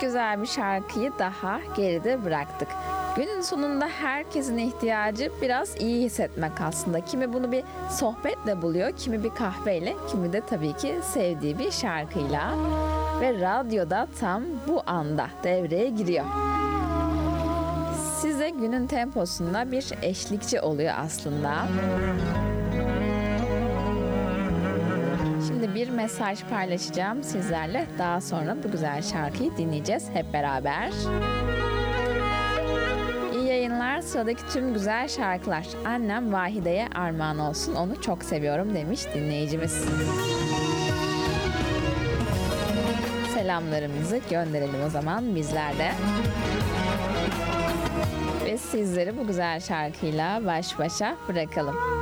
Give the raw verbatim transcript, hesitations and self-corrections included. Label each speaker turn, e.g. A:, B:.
A: güzel bir şarkıyı daha geride bıraktık. Günün sonunda herkesin ihtiyacı biraz iyi hissetmek aslında. Kimi bunu bir sohbetle buluyor, kimi bir kahveyle, kimi de tabii ki sevdiği bir şarkıyla. Ve radyoda tam bu anda devreye giriyor. Size günün temposunda bir eşlikçi oluyor aslında. Şimdi bir mesaj paylaşacağım sizlerle. Daha sonra bu güzel şarkıyı dinleyeceğiz hep beraber. İyi yayınlar. Sıradaki tüm güzel şarkılar annem Vahide'ye armağan olsun. Onu çok seviyorum demiş dinleyicimiz. Selamlarımızı gönderelim o zaman bizler de. Ve sizleri bu güzel şarkıyla baş başa bırakalım.